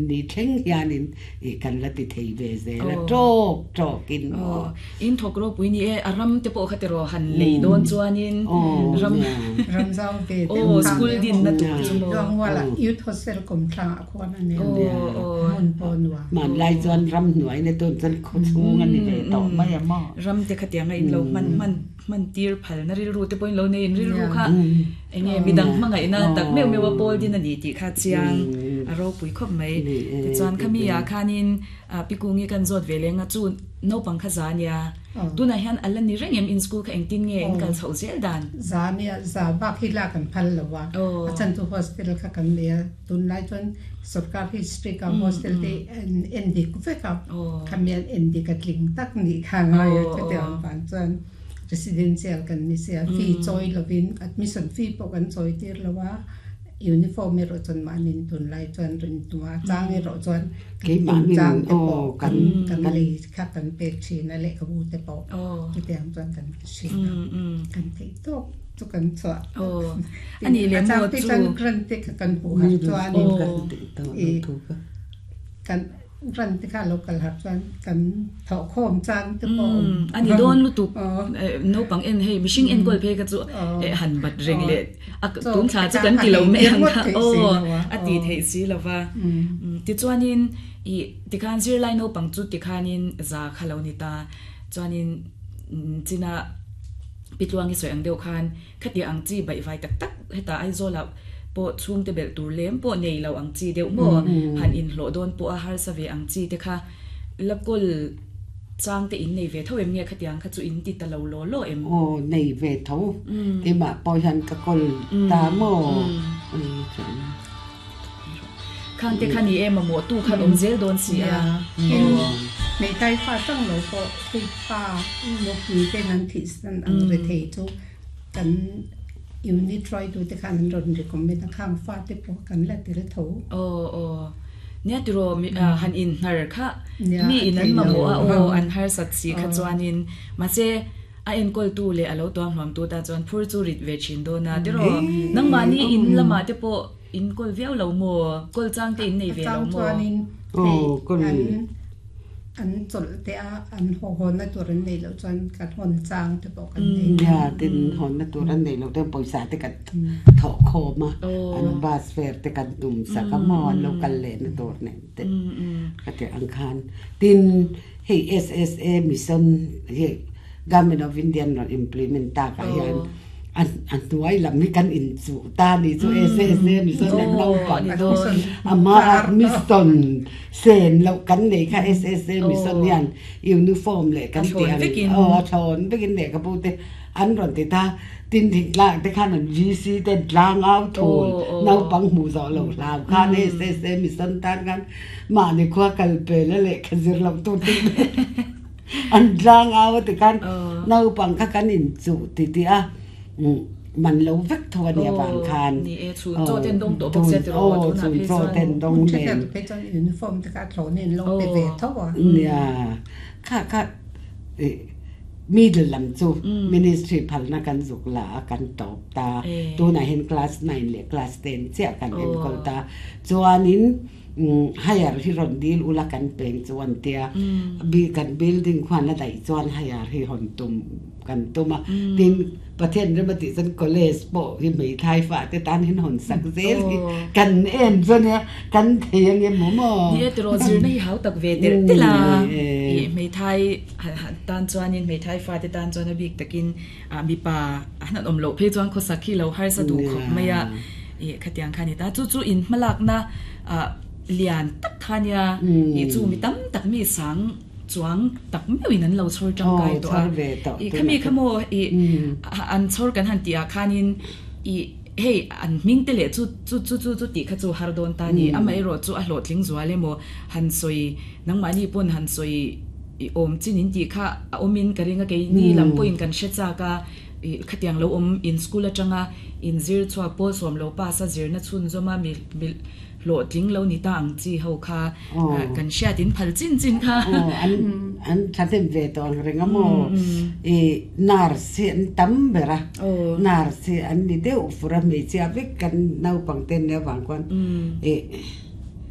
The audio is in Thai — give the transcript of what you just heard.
นี่เท่งยานินกันละติเทเวเซละโจกกินอินทกรปุยนี่อารมณ์เตปโอคติโรหันเลยโดนจวนนินรำเจ้าเกตสกุลดินนั่นดวงว่าละยุทธเซลกรมทางอควานั่นเองมุนปนว่ามันลายจวนรำหน่วยในต้นจนคนสูงกันนี่เลยต่อไม่ยามรำเตขัดยังไงเรามันตีร์พัลนั่นรู้เตปอยเราเนี่ยรู้ค่ะไอ้เนี่ยมีดังมั่งไงนะแต่ไม่ว่าปอลดินนั่นดีที่ขาดเสียงเราปุยคบไหมแต่จวนขมียาคานินปีกุงี้กันจดเวลงจูนโนปังขจานียตัวไหนฮันอันนี้เรื่องอินสกูลกับเองตินเงี้ยกันเสาเซลดันจานียจาบักฮิลากันพันละวะอาจารย์ตัวโฮสเทลกันเนียตุนไลจนสุดการฮิสตรีกับโฮสเทลที่เอ็นดีกุเฟกับขมีเอ็นดีกับลิงตักนี่ข้างไอ้ที่เดียวกันจน residential กันนี่เสียฟรีจอยละวิน admission fee ปกันจอยที่ละว่าuniform มีรถจนมานินตุนไลจนรินตัวจ้างมีรถจนจ้างเตปอกันเลยค่ะกันเป็ดชีนั่นแหละกับบูเตปอที่เตียงจนกันชีกันที่ทุกกันสวดอันนี้เลี้ยงหมดจูกันที่กันหูหัดจวนกันรันที่ข้าโลกาลหัดจวนกันถอโคมจ้างเตปออันนี้โดนลุตุกโนปังเอ็นให้มิชิงเอ็นกอลเพกจูหันบัดเร่งเล็ดตุ้งชาจะกันกิโลเมตรอดีตเฮซีแล้วว่าที่จวนินที่การซีไลโนปังจุดที่การนินจะขลาวนิตาจวนินจีน่าปิดวางที่สวยอังเดียวกันขัดยาอังจีใบไฟตักให้ตาไอโซลาปวดช่วงเตเบลตูเลี้ยมปวดในเราอังจีเดียวมั่วหันอินโหลโดนปวดอาหารสวีอังจีเด็กค่ะแล้วก็จ้างแต่อินในเวทเท่าเอ็มเนี่ยขัดยังขัดจูอินติดตะเราโลเอ็มในเวทเท่าที่มาปอยหันกะกลตาโมข้างแต่ขันนี้เอ็มมาหมดตู้ขันอมเจลโดนเสียในไทยฟ้าตั้งเราก็ที่ฟ้าลูกนี้เป็นนันทิสนั่นอังเรเททุกันยูนิทรอยดูแต่ขันรนเด็กก็ไม่ต้องข้ามฟ้าที่พวกกันและติระทูเนี่ยตัวหันอินฮาร์ค่ะมีอินนั้นมาบอกอันฮาร์สัตสีขจวนินมาเซอินกอลตูเลยเราตัวหอมตัวตาจวนพูดจูริดเวชินโดนะที่เรานังมานี่อินละมาที่พออินกอลเวลเราโมกอลจ้างที่อินในเวลเราโมอันจดแต่อันหอนในตัวรันเดเราจนกัดหอนจางที่บอกกันเองตินหอนในตัวรันเดเราเติมปอยสาแต่กันถอโคมาอันบาสเฟร์แต่กันตุ่มสักมอนเรากันเล่นตัวเนี่ยตินก็จะอังคารตินให้ SSA มิชชั่นให้ Government of India เรา implement ตากันยันอันตัวไอ้ลำนี้กันอินสุตานี่สุSSA มิชชั่นเราก่อนอามามิสตันเซนเรากันเลยค่ะ SSA มิชชั่นยันยูนิฟอร์มเลยกันเตียงชนไปกินเด็กกับพูดอันรอนติตาตินทิ้งล่างแต่ข้านั้น GC แต่ล่างเอาโถเราปังหูสอเราลาวข้าในSSA มิชชั่นตานกันมาในขั้วกันเปแล้วเลยกันจะเราตัวติอันล่างเอาแต่กันเราปังข้ากันอินสุติติอ่ะมันเราเวกทัวเนี่ยบางคันนี่ชูโจเทนดงตัวพวกเซตโรชูโจเทนดงเด่นเป็นจนยูนิฟอร์มแต่การโถนี่ลงไปเวทเท่าว่าเนี่ยค่ะมีเดลำจูมินิสทรีพัลนักการสุขลากันตอบตาตัวไหนเห็นคลาส9เลยคลาส10เสียกันเห็นกอลตาจวนนินให้ยาที่รอนดีลอุลกันเป็นจวนเตียบีกันบิลดิ้งควันละได้จวนให้ยาที่หอนตุ่มกันตุ่มดินประเทศนั้นมาติสันคอเลสโปที่ไม่ไทยฝ่าแต่ตานเห็นหอนสักเซลกันเอ็นส่วนเนี้ยกันเทียงเงี้ยหมอเนี่ยตัวจืดในเขาตักเวเดอร์ติลาไม่ไทยตานจวนนี่ไม่ไทยฝ่าแต่ตานจวนบิกตะกินมีป่านั่นอมโลเพจวนโคสักที่เราให้สะดวกไม่ยาขัดยังคันนี้ตาจู่ๆอินมาลักนะเลียนตักขานยาจู่มีตั้มตักมีสังจวงตักไม่วินันเราชอบจังไกตัวขมีขโมอันชอบกันหันตีอาคานินเฮ้อันมิงเตเลจู่ตีขจู่ฮาร์ดอนตานีอาไม่รอจู่อัลโหลดลิงจัวเลโมหันสวยนังมานี่ปุ่นหันสวยอมจินินตีค่ะอมินกระเริงกะนี่ลำปุ่นกันเช็ดจากะขัดยังเราอินสกูลจังอ่ะอินซิร์ชัวโพสวมเราป้าซาซิร์นัดชุนจอมามีโหลดทิ้งเรานี่ต่างจีเขาค่ะกันเชียดินพัลจินค่ะอันชัดเจนเวทตอนเรื่องมั่วนาร์เซียนตั้มเบระนาร์เซียนนี่เดี๋ยวฟรามเซียวิกันน่าปังเต็นเนี่ยบางคน